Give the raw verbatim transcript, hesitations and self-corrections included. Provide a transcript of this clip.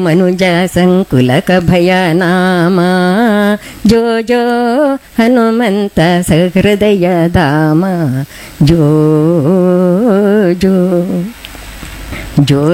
ಮನುಜ ಸಂಕುಲಕ ಭಯ ನಾಮ ಜೋ ಜೋ ಹನುಮಂತ ಸಹೃದಯ ಧಾಮ ಜೋ ಜೋ ಜೋ